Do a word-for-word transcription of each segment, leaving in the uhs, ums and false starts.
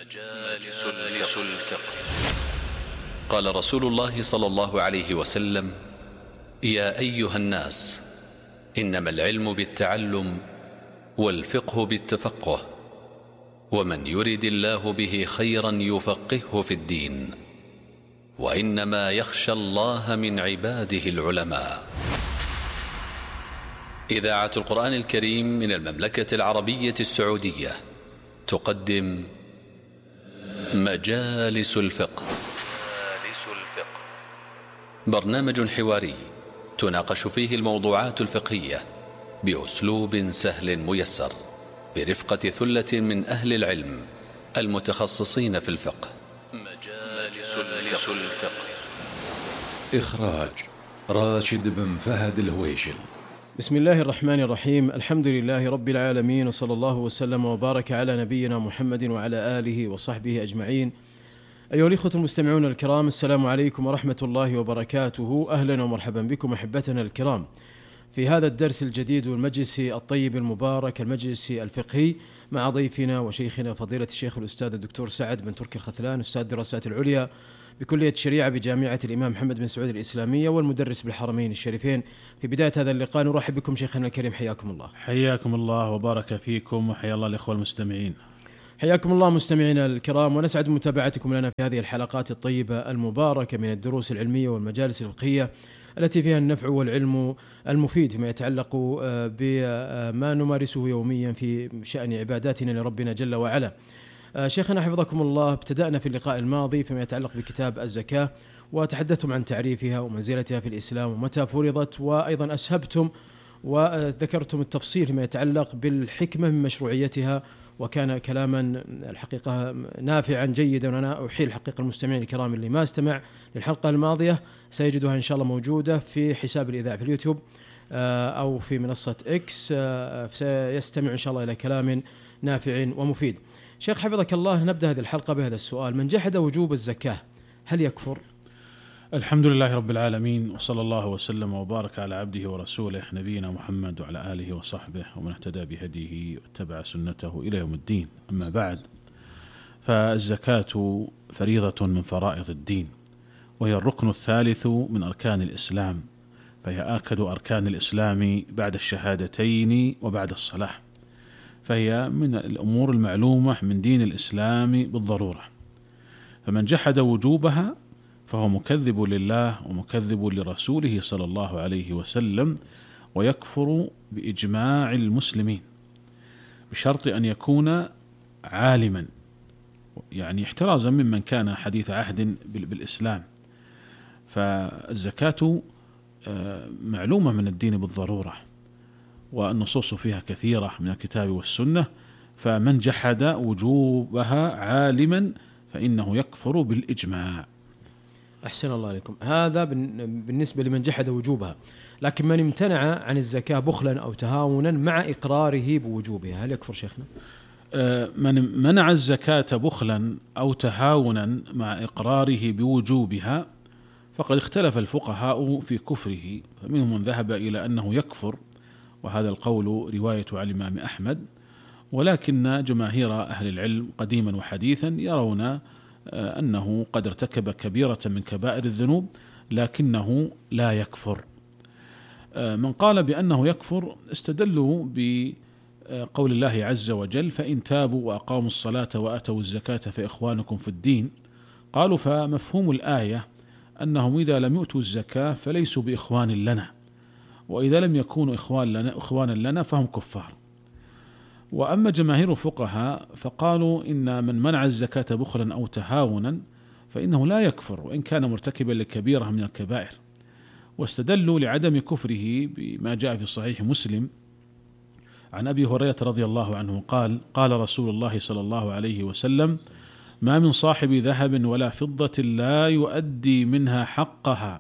مجالس الفقه. قال رسول الله صلى الله عليه وسلم: يا أيها الناس، إنما العلم بالتعلم والفقه بالتفقه، ومن يرد الله به خيرا يفقهه في الدين، وإنما يخشى الله من عباده العلماء. إذاعة القرآن الكريم من المملكة العربية السعودية تقدم مجالس الفقه. برنامج حواري تناقش فيه الموضوعات الفقهية بأسلوب سهل ميسر، برفقة ثلة من أهل العلم المتخصصين في الفقه. مجالس الفقه. إخراج راشد بن فهد الهويشل. بسم الله الرحمن الرحيم. الحمد لله رب العالمين، وصلى الله وسلم وبارك على نبينا محمد وعلى آله وصحبه أجمعين. أيها الإخوة المستمعون الكرام، السلام عليكم ورحمة الله وبركاته. أهلا ومرحبا بكم أحبتنا الكرام في هذا الدرس الجديد والمجلس الطيب المبارك، المجلس الفقهي، مع ضيفنا وشيخنا فضيلة الشيخ الأستاذ الدكتور سعد بن تركي الختلان، أستاذ الدراسات العليا بكلية الشريعة بجامعة الإمام محمد بن سعود الإسلامية والمدرس بالحرمين الشريفين. في بداية هذا اللقاء نرحب بكم شيخنا الكريم، حياكم الله. حياكم الله وبارك فيكم، وحيا الله الإخوة المستمعين. حياكم الله مستمعينا الكرام، ونسعد متابعتكم لنا في هذه الحلقات الطيبة المباركة من الدروس العلمية والمجالس الفقهية التي فيها النفع والعلم المفيد فيما يتعلق بما نمارسه يوميا في شأن عباداتنا لربنا جل وعلا. شيخنا حفظكم الله، ابتدأنا في اللقاء الماضي فيما يتعلق بكتاب الزكاة، وتحدثتم عن تعريفها ومنزلتها في الإسلام ومتى فرضت، وأيضا أسهبتم وذكرتم التفصيل فيما يتعلق بالحكمة من مشروعيتها، وكان كلاما الحقيقة نافعا جيدا. وأنا أحيل الحقيقة المستمعين الكرام اللي ما استمع للحلقة الماضية سيجدها إن شاء الله موجودة في حساب الإذاعة في اليوتيوب أو في منصة إكس، سيستمع إن شاء الله إلى كلام نافع ومفيد. شيخ حفظك الله، نبدأ هذه الحلقة بهذا السؤال: من جحد وجوب الزكاة هل يكفر؟ الحمد لله رب العالمين، وصلى الله وسلم وبارك على عبده ورسوله نبينا محمد وعلى آله وصحبه ومن اهتدى بهديه واتبع سنته إلى يوم الدين. أما بعد، فالزكاة فريضة من فرائض الدين، وهي الركن الثالث من أركان الإسلام، فهي آكد أركان الإسلام بعد الشهادتين وبعد الصلاة، فهي من الأمور المعلومة من دين الإسلام بالضرورة. فمن جحد وجوبها فهو مكذب لله ومكذب لرسوله صلى الله عليه وسلم، ويكفر بإجماع المسلمين، بشرط أن يكون عالما، يعني احترازا ممن كان حديث عهد بالإسلام. فالزكاة معلومة من الدين بالضرورة، والنصوص فيها كثيرة من الكتاب والسنة، فمن جحد وجوبها عالما فإنه يكفر بالإجماع. أحسن الله عليكم. هذا بالنسبة لمن جحد وجوبها، لكن من امتنع عن الزكاة بخلا أو تهاونا مع إقراره بوجوبها هل يكفر شيخنا؟ من منع الزكاة بخلا أو تهاونا مع إقراره بوجوبها فقد اختلف الفقهاء في كفره، فمنهم من ذهب إلى أنه يكفر، وهذا القول رواية عن الإمام أحمد، ولكن جماهير أهل العلم قديما وحديثا يرون أنه قد ارتكب كبيرة من كبائر الذنوب لكنه لا يكفر. من قال بأنه يكفر استدلوا بقول الله عز وجل: فإن تابوا وأقاموا الصلاة وآتوا الزكاة فإخوانكم في الدين. قالوا فمفهوم الآية أنهم إذا لم يؤتوا الزكاة فليسوا بإخوان لنا، وإذا لم يكونوا إخوان لنا إخوانا لنا فهم كفار. وأما جماهير الفقهاء فقالوا إن من منع الزكاة بخلا أو تهاونا فإنه لا يكفر وإن كان مرتكبا لكبيرة من الكبائر، واستدلوا لعدم كفره بما جاء في صحيح مسلم عن أبي هريرة رضي الله عنه قال: قال رسول الله صلى الله عليه وسلم: ما من صاحب ذهب ولا فضة لا يؤدي منها حقها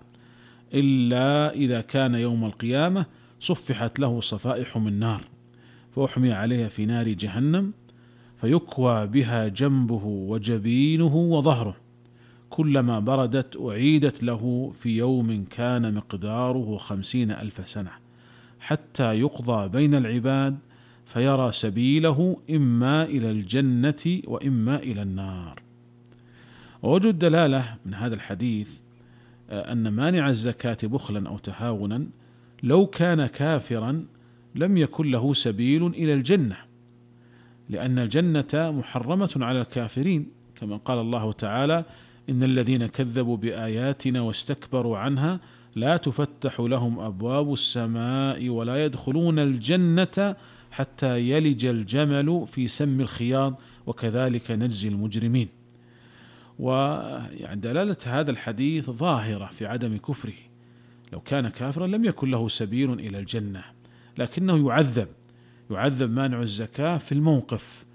إلا إذا كان يوم القيامة صفحت له صفائح من نار، فأحمي عليها في نار جهنم، فيكوى بها جنبه وجبينه وظهره، كلما بردت أعيدت له في يوم كان مقداره خمسين ألف سنة، حتى يقضى بين العباد فيرى سبيله إما إلى الجنة وإما إلى النار. ووجد دلالة من هذا الحديث أن مانع الزكاة بخلا أو تهاونا لو كان كافرا لم يكن له سبيل إلى الجنة، لأن الجنة محرمة على الكافرين، كما قال الله تعالى: إن الذين كذبوا بآياتنا واستكبروا عنها لا تفتح لهم أبواب السماء ولا يدخلون الجنة حتى يلج الجمل في سم الخياط وكذلك نجزي المجرمين. ويعني دلالة هذا الحديث ظاهرة في عدم كفره، لو كان كافرا لم يكن له سبيل إلى الجنة، لكنه يعذب يعذب مانع الزكاة في الموقف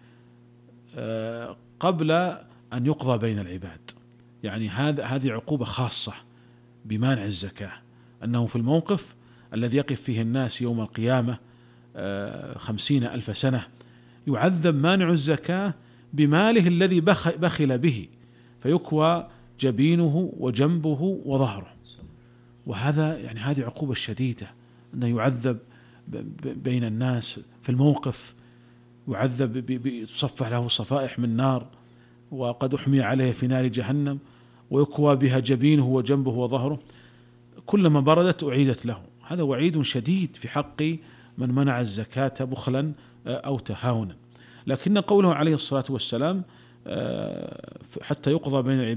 قبل أن يقضى بين العباد. يعني هذا هذه عقوبة خاصة بمانع الزكاة، أنه في الموقف الذي يقف فيه الناس يوم القيامة خمسين ألف سنة يعذب مانع الزكاة بماله الذي بخل به، فيكوى جبينه وجنبه وظهره. وهذا يعني هذه عقوبة شديدة، أنه يعذب بين الناس في الموقف، يعذب تصفح له صفائح من نار وقد أحمي عليه في نار جهنم، ويكوى بها جبينه وجنبه وظهره، كلما بردت أعيدت له. هذا وعيد شديد في حق من منع الزكاة بخلا أو تهاونا. لكن قوله عليه الصلاة والسلام حتى يقضى بين